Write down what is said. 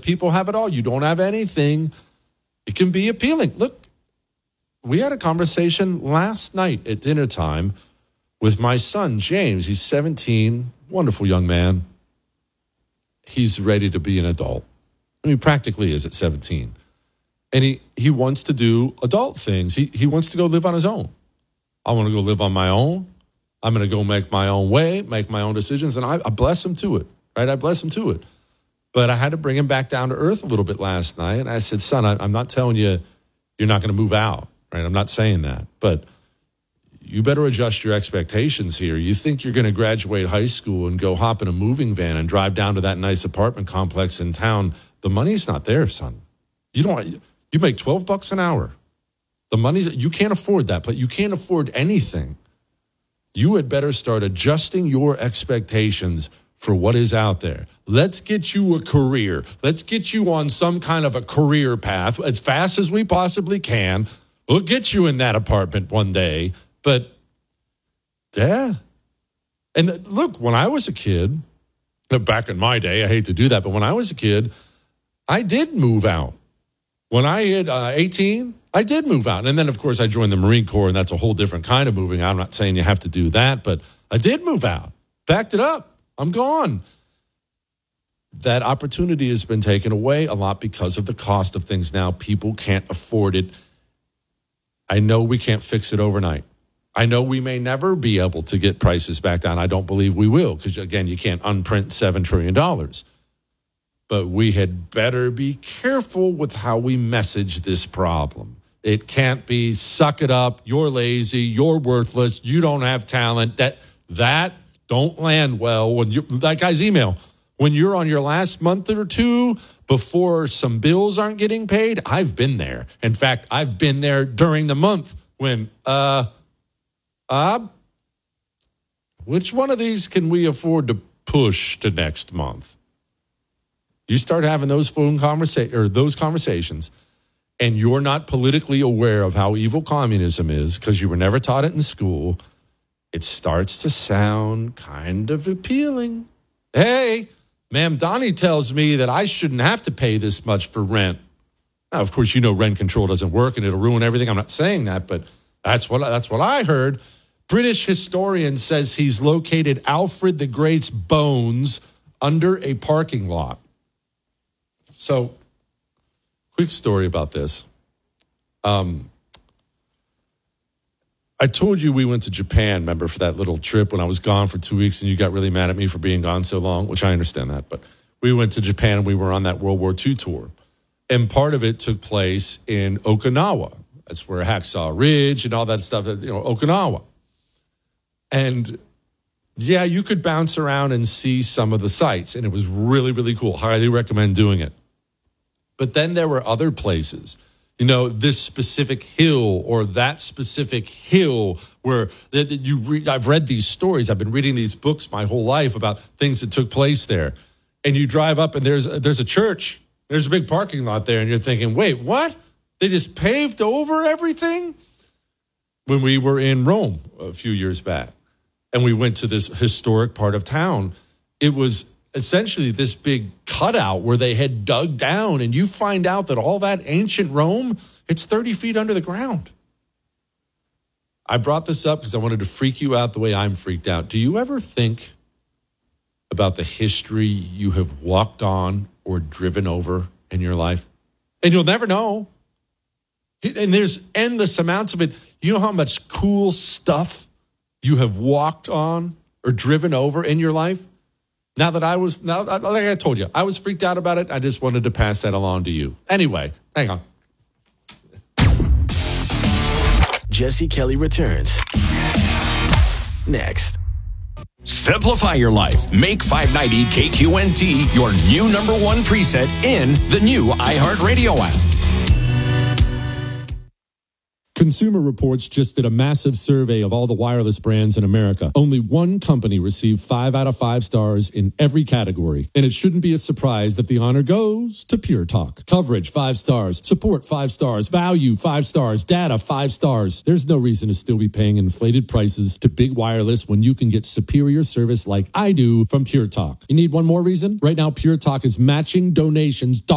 people have it all. You don't have anything. It can be appealing. Look, we had a conversation last night at dinner time with my son, James. He's 17, wonderful young man. He's ready to be an adult. I mean, practically is at 17. And he wants to do adult things. He wants to go live on his own. I want to go live on my own. I'm going to go make my own way, make my own decisions. And I bless him to it, right? I bless him to it. But I had to bring him back down to earth a little bit last night. And I said, son, I'm not telling you you're not going to move out, right? I'm not saying that. But you better adjust your expectations here. You think you're going to graduate high school and go hop in a moving van and drive down to that nice apartment complex in town. The money's not there, son. You make $12 an hour. The money's, you can't afford that, but you can't afford anything. You had better start adjusting your expectations for what is out there. Let's get you a career. Let's get you on some kind of a career path as fast as we possibly can. We'll get you in that apartment one day. But, yeah. And look, when I was a kid, back in my day, I hate to do that, but when I was a kid, I did move out. When I hit 18, I did move out. And then, of course, I joined the Marine Corps, and that's a whole different kind of moving out. I'm not saying you have to do that, but I did move out. Backed it up. I'm gone. That opportunity has been taken away a lot because of the cost of things now. People can't afford it. I know we can't fix it overnight. I know we may never be able to get prices back down. I don't believe we will because, again, you can't unprint $7 trillion. But we had better be careful with how we message this problem. It can't be suck it up, you're lazy, you're worthless, you don't have talent. That don't land well when you, that guy's email. When you're on your last month or two before some bills aren't getting paid, I've been there. In fact, I've been there during the month when, which one of these can we afford to push to next month? You start having those those conversations, and you're not politically aware of how evil communism is because you were never taught it in school. It starts to sound kind of appealing. Hey, Ma'am Donnie tells me that I shouldn't have to pay this much for rent. Now, of course, you know rent control doesn't work and it'll ruin everything. I'm not saying that, but that's what I heard. British historian says he's located Alfred the Great's bones under a parking lot. So, quick story about this. I told you we went to Japan, remember, for that little trip when I was gone for 2 weeks and you got really mad at me for being gone so long, which I understand that. But we went to Japan and we were on that World War II tour. And part of it took place in Okinawa. That's where Hacksaw Ridge and all that stuff, Okinawa. And yeah, you could bounce around and see some of the sights. And it was really, really cool. Highly recommend doing it. But then there were other places, this specific hill or that specific hill where I've read these stories. I've been reading these books my whole life about things that took place there. And you drive up and there's a church. There's a big parking lot there. And you're thinking, wait, what? They just paved over everything? When we were in Rome a few years back and we went to this historic part of town, it was essentially this big cutout where they had dug down, and you find out that all that ancient Rome, it's 30 feet under the ground. I brought this up because I wanted to freak you out the way I'm freaked out. Do you ever think about the history you have walked on or driven over in your life? And you'll never know. And there's endless amounts of it. You know how much cool stuff you have walked on or driven over in your life? Like I told you, I was freaked out about it. I just wanted to pass that along to you. Anyway, hang on. Jesse Kelly returns next. Simplify your life. Make 590 KQNT your new number one preset in the new iHeartRadio app. Consumer Reports just did a massive survey of all the wireless brands in America. Only one company received 5 out of 5 stars in every category. And it shouldn't be a surprise that the honor goes to Pure Talk. Coverage, 5 stars. Support, 5 stars. Value, 5 stars. Data, 5 stars. There's no reason to still be paying inflated prices to big wireless when you can get superior service like I do from Pure Talk. You need one more reason? Right now, Pure Talk is matching donations